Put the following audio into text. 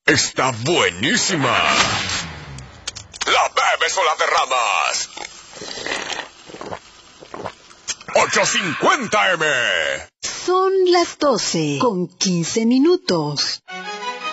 está buenísima. ¿La bebes o la derramas? 850 M. Son las 12:15.